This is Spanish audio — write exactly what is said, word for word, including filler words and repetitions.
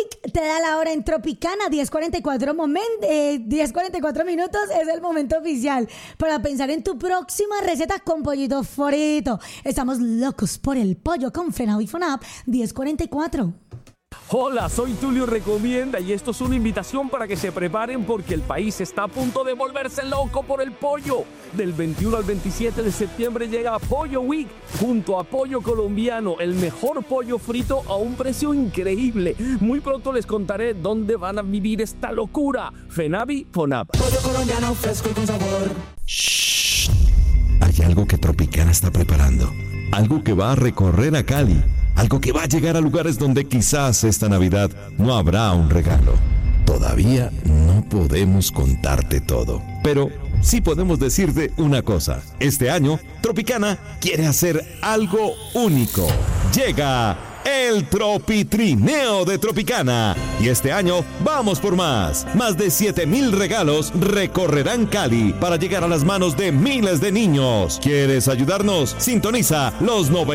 Week te da la hora en Tropicana, diez cuarenta y cuatro, moment, eh, diez cuarenta y cuatro minutos es el momento oficial para pensar en tu próxima receta con pollito frito. Estamos locos por el pollo con Fenab y Fonab, diez cuarenta y cuatro. Hola, soy Tulio Recomienda y esto es una invitación para que se preparen porque el país está a punto de volverse loco por el pollo. Del veintiuno al veintisiete de septiembre llega Pollo Week junto a Pollo Colombiano, el mejor pollo frito a un precio increíble. Muy pronto les contaré dónde van a vivir esta locura. Fenavi Fonab. Pollo colombiano fresco y con sabor. Shh. Hay algo que Tropicana está preparando. Algo que va a recorrer a Cali. Algo que va a llegar a lugares donde quizás esta Navidad no habrá un regalo. Todavía no podemos contarte todo, pero sí podemos decirte una cosa. Este año, Tropicana quiere hacer algo único. Llega el Tropitrineo de Tropicana. Y este año vamos por más. Más de siete mil regalos recorrerán Cali para llegar a las manos de miles de niños. ¿Quieres ayudarnos? Sintoniza los noventa.